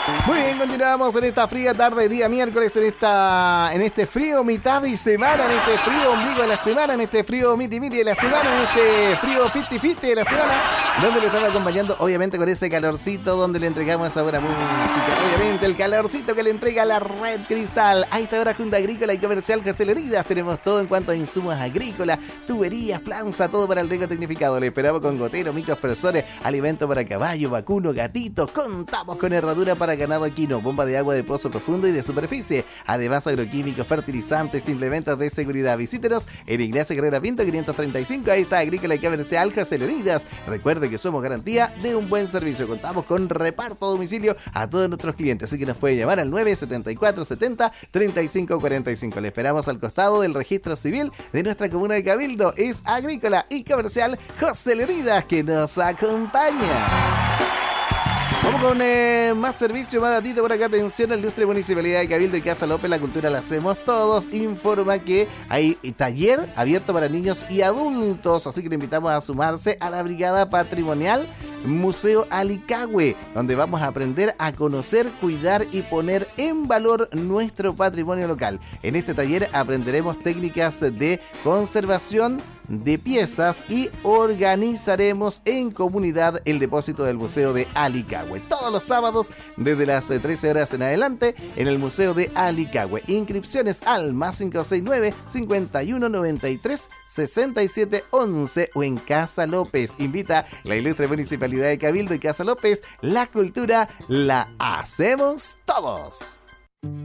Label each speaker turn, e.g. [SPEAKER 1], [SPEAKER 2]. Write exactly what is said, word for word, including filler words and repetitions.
[SPEAKER 1] Muy bien, continuamos en esta fría tarde, día miércoles, en esta, en este frío mitad de semana, en este frío ombligo de la semana, en este frío miti miti de la semana, en este frío fifty fifty de la semana, donde le estamos acompañando, obviamente, con ese calorcito, donde le entregamos esa buena música, obviamente, el calorcito que le entrega la Red Cristal. A esta hora, Junta Agrícola y Comercial José Leridas, tenemos todo en cuanto a insumos agrícolas, tuberías, planza, todo para el riego tecnificado. Le esperamos con gotero, microaspersores, alimento para caballo, vacuno, gatito. Contamos con herradura para ganado equino, bomba de agua de pozo profundo y de superficie, además agroquímicos, fertilizantes, implementos de seguridad. Visítenos en Ignacio Guerrera Pinto quinientos treinta y cinco, ahí está Agrícola y Comercial José Leridas. Recuerde que somos garantía de un buen servicio, contamos con reparto a domicilio a todos nuestros clientes, así que nos puede llamar al nueve setenta y cuatro setenta treinta y cinco cuarenta y cinco. Le esperamos al costado del registro civil de nuestra comuna de Cabildo. Es Agrícola y Comercial José Leridas que nos acompaña. Vamos con eh, más servicio, más datito por acá. Atención, la Ilustre Municipalidad de Cabildo y Casa López, la cultura la hacemos todos. Informa que hay taller abierto para niños y adultos, así que le invitamos a sumarse a la Brigada Patrimonial Museo Alicagüe, donde vamos a aprender a conocer, cuidar y poner en valor nuestro patrimonio local. En este taller aprenderemos técnicas de conservación de piezas y organizaremos en comunidad el depósito del Museo de Alicagüe. Todos los sábados desde las trece horas en adelante en el Museo de Alicagüe. Inscripciones al más cinco seis nueve, cincuenta y uno noventa y tres, sesenta y siete once o en Casa López. Invita la Ilustre Municipalidad de Cabildo y Casa López. La cultura la hacemos todos.